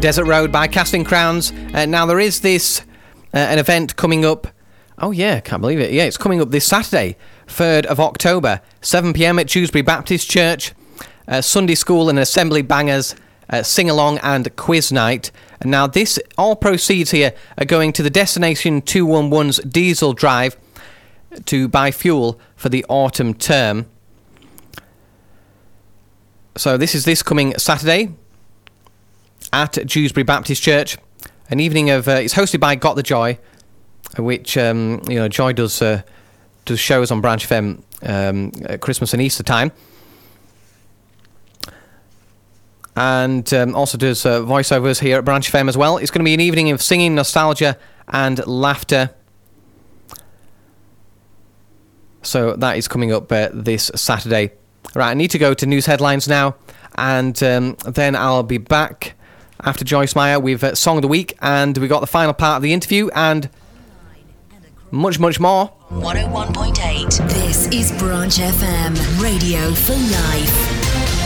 Desert Road by Casting Crowns. Now, there is this an event coming up. Oh, yeah, can't believe it. Yeah, it's coming up this Saturday, 3rd of October, 7 p.m. at Dewsbury Baptist Church. Sunday school and assembly bangers, sing-along and quiz night. And now, all proceeds here are going to the Destination 211's diesel drive to buy fuel for the autumn term. So this is this coming Saturday at Dewsbury Baptist Church. An evening of it's hosted by Got the Joy, which Joy does shows on Branch FM at Christmas and Easter time, and also does voiceovers here at Branch FM as well. It's going to be an evening of singing, nostalgia, and laughter. So that is coming up this Saturday. Right, I need to go to news headlines now, and then I'll be back after Joyce Meyer with Song of the Week, and we got the final part of the interview, and much, much more. 101.8. This is Branch FM, radio for life.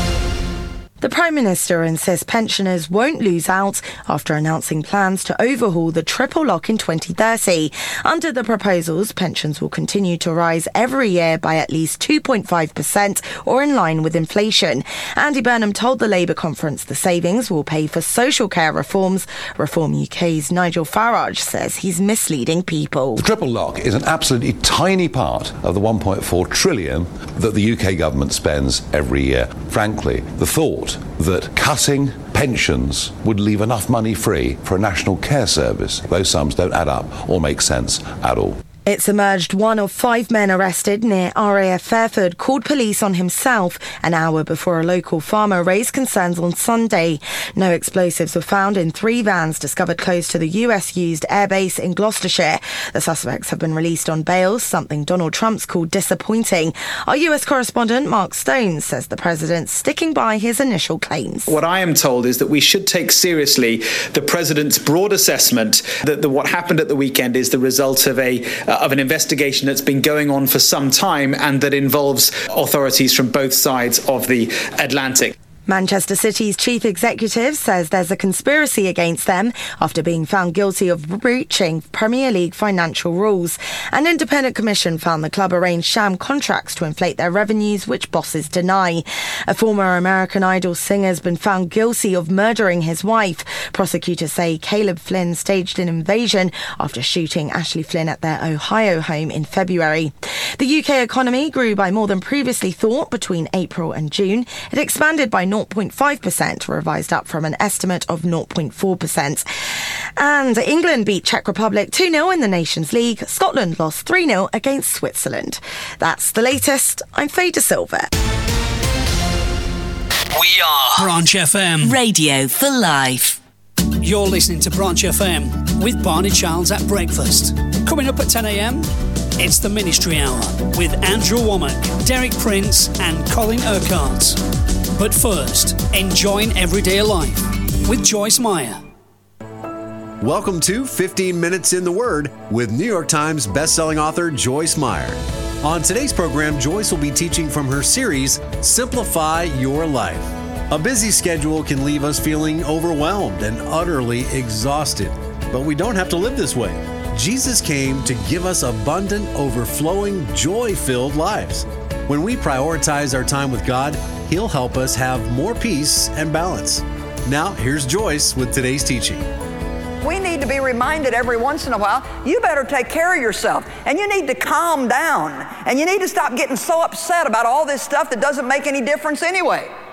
The Prime Minister insists pensioners won't lose out after announcing plans to overhaul the triple lock in 2030. Under the proposals, pensions will continue to rise every year by at least 2.5% or in line with inflation. Andy Burnham told the Labour conference the savings will pay for social care reforms. Reform UK's Nigel Farage says he's misleading people. The triple lock is an absolutely tiny part of the 1.4 trillion that the UK government spends every year. Frankly, the thought that cutting pensions would leave enough money free for a national care service, those sums don't add up or make sense at all. It's emerged one of 5 men arrested near RAF Fairford called police on himself an hour before a local farmer raised concerns on Sunday. No explosives were found in 3 vans discovered close to the US-used airbase in Gloucestershire. The suspects have been released on bail, something Donald Trump's called disappointing. Our US correspondent Mark Stone says the president's sticking by his initial claims. What I am told is that we should take seriously the president's broad assessment that what happened at the weekend is the result of an investigation that's been going on for some time and that involves authorities from both sides of the Atlantic. Manchester City's chief executive says there's a conspiracy against them after being found guilty of breaching Premier League financial rules. An independent commission found the club arranged sham contracts to inflate their revenues, which bosses deny. A former American Idol singer has been found guilty of murdering his wife. Prosecutors say Caleb Flynn staged an invasion after shooting Ashley Flynn at their Ohio home in February. The UK economy grew by more than previously thought between April and June. It expanded by 0.5%, revised up from an estimate of 0.4%. And England beat Czech Republic 2-0 in the Nations League. Scotland lost 3-0 against Switzerland. That's the latest. I'm Faye De Silva. We are Branch FM, radio for life. You're listening to Branch FM with Barney Childs at breakfast. Coming up at 10 a.m, it's the Ministry Hour with Andrew Womack, Derek Prince and Colin Urquhart. But first, enjoying everyday life with Joyce Meyer. Welcome to 15 Minutes in the Word with New York Times bestselling author Joyce Meyer. On today's program, Joyce will be teaching from her series, Simplify Your Life. A busy schedule can leave us feeling overwhelmed and utterly exhausted, but we don't have to live this way. Jesus came to give us abundant, overflowing, joy-filled lives. When we prioritize our time with God, He'll help us have more peace and balance. Now, here's Joyce with today's teaching. We need to be reminded every once in a while, you better take care of yourself. And you need to calm down. And you need to stop getting so upset about all this stuff that doesn't make any difference anyway.